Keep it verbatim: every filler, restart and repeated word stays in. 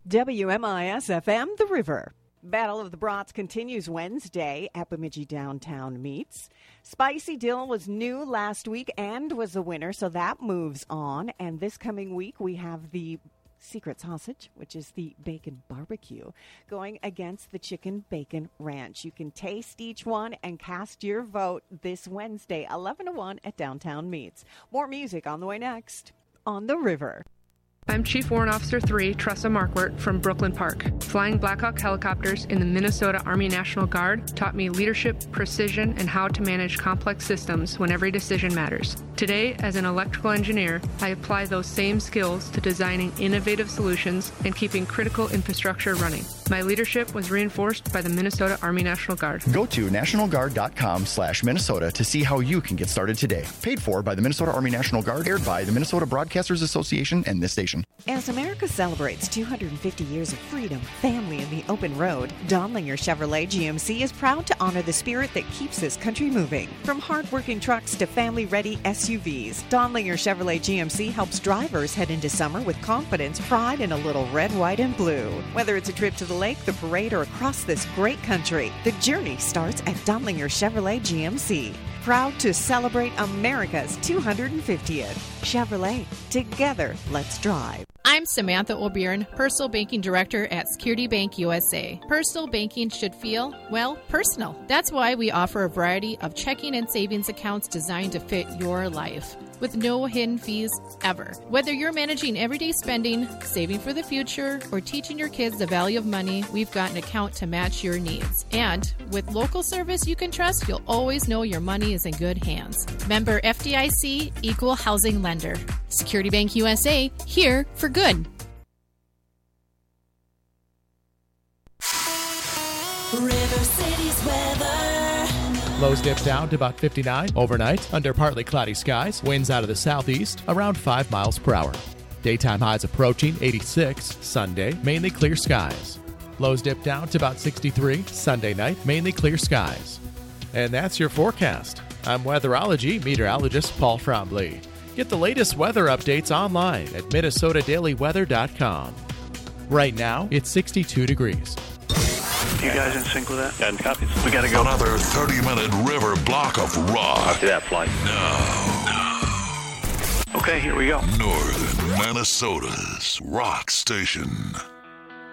W M I S F M, The River. Battle of the Brats continues Wednesday at Bemidji Downtown Meats. Spicy Dill was new last week and was a winner, so that moves on. And this coming week, we have the Secret Sausage, which is the bacon barbecue, going against the chicken bacon ranch. You can taste each one and cast your vote this Wednesday, eleven to one at Downtown Meats. More music on the way next on The River. I'm Chief Warrant Officer three, Tressa Markwart from Brooklyn Park. Flying Black Hawk helicopters in the Minnesota Army National Guard taught me leadership, precision, and how to manage complex systems when every decision matters. Today, as an electrical engineer, I apply those same skills to designing innovative solutions and keeping critical infrastructure running. My leadership was reinforced by the Minnesota Army National Guard. Go to national guard dot com slash Minnesota to see how you can get started today. Paid for by the Minnesota Army National Guard, aired by the Minnesota Broadcasters Association and this station. As America celebrates two hundred fifty years of freedom, family, and the open road, Donlinger Chevrolet G M C is proud to honor the spirit that keeps this country moving. From hard-working trucks to family-ready S U Vs, Donlinger Chevrolet G M C helps drivers head into summer with confidence, pride, and a little red, white, and blue. Whether it's a trip to the lake, the parade, or across this great country, the journey starts at Donlinger Chevrolet G M C. Proud to celebrate America's two hundred fiftieth. Chevrolet, together, let's drive. I'm Samantha O'Byrne, Personal Banking Director at Security Bank U S A. Personal banking should feel, well, personal. That's why we offer a variety of checking and savings accounts designed to fit your life, with no hidden fees ever. Whether you're managing everyday spending, saving for the future, or teaching your kids the value of money, we've got an account to match your needs. And with local service you can trust, you'll always know your money is in good hands. Member F D I C, Equal Housing Lender. Security Bank U S A, here for good. River City's weather. Lows dip down to about fifty-nine overnight under partly cloudy skies. Winds out of the southeast around five miles per hour. Daytime highs approaching eighty-six. Sunday, mainly clear skies. Lows dip down to about sixty-three. Sunday night, mainly clear skies. And that's your forecast. I'm weatherology meteorologist Paul Trombley. Get the latest weather updates online at minnesota daily weather dot com. Right now, it's sixty-two degrees. You guys in sync with that? And copies. We gotta go. Another thirty-minute river block of rock. Do that flight. Now. Okay, here we go. Northern Minnesota's rock station.